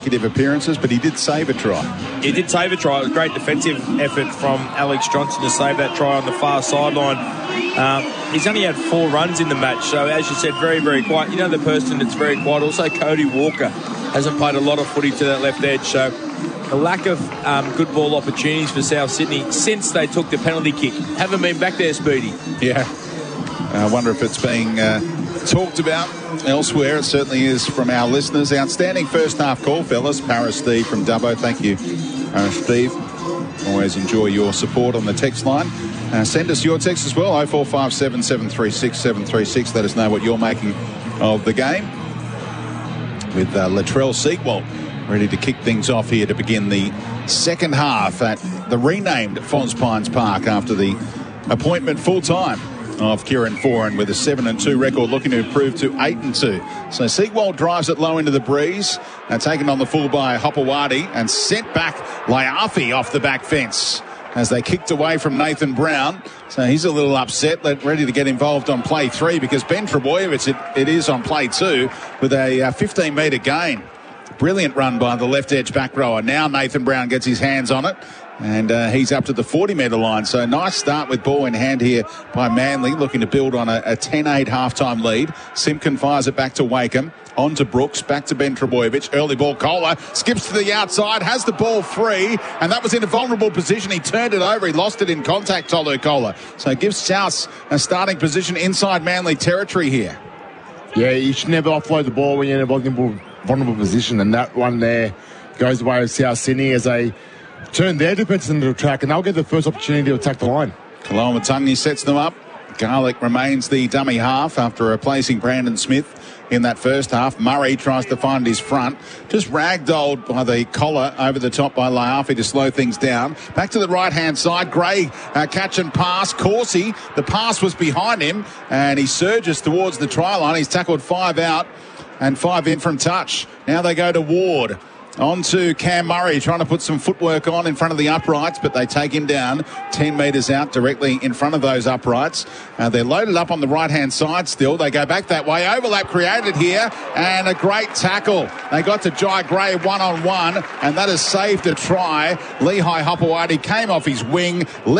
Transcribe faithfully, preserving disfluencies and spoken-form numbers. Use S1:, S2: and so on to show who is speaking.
S1: appearances, but he did save a try.
S2: He did save a try. It was a great defensive effort from Alex Johnson to save that try on the far sideline. Um, he's only had four runs in the match, so as you said, very, very quiet. You know the person that's very quiet, also Cody Walker, hasn't played a lot of footy to that left edge, so a lack of um, good ball opportunities for South Sydney since they took the penalty kick. Haven't been back there, Speedy.
S1: Yeah. I wonder if it's being uh, talked about elsewhere. It certainly is from our listeners. Outstanding first half call, fellas. Paris Steve from Dubbo. Thank you, Paris Steve. Always enjoy your support on the text line. Uh, send us your text as well, oh four five seven, seven three six, seven three six. Let us know what you're making of the game. With uh, Latrell Sequel ready to kick things off here to begin the second half at the renamed Fons Pines Park after the appointment full-time of Kieran Foran with a seven and two record, looking to improve to eight and two. So Seagwald drives it low into the breeze and taken on the full by Hopewadi and sent back Laiafi off the back fence as they kicked away from Nathan Brown. So he's a little upset, ready to get involved on play three because Ben Trebojevic, it, it is on play two with a uh, fifteen metre gain. Brilliant run by the left edge back rower. Now Nathan Brown gets his hands on it. And uh, he's up to the forty metre line. So nice start with ball in hand here by Manly, looking to build on a, a ten eight halftime lead. Simpkin fires it back to Wakeham. On to Brooks, back to Ben Trebojevic. Early ball, Kohler skips to the outside, has the ball free, and that was in a vulnerable position. He turned it over. He lost it in contact, Tolu Kohler. So it gives South a starting position inside Manly territory here.
S3: Yeah, you should never offload the ball when you're in a vulnerable, vulnerable position, and that one there goes the way of South Sydney as they turn their defence into the track, and they'll get the first opportunity to attack the line.
S1: Koloamatangi sets them up. Garlick remains the dummy half after replacing Brandon Smith in that first half. Murray tries to find his front. Just ragdolled by the collar over the top by Laiafi to slow things down. Back to the right-hand side. Gray uh, catch and pass. Corsi, the pass was behind him, and he surges towards the try line. He's tackled five out and five in from touch. Now they go to Ward. On to Cam Murray, trying to put some footwork on in front of the uprights, but they take him down ten metres out directly in front of those uprights. Uh, they're loaded up on the right-hand side still. They go back that way. Overlap created here, and a great tackle. They got to Jai Gray one-on-one, and that has saved a try. Lehigh Hopewadi came off his wing.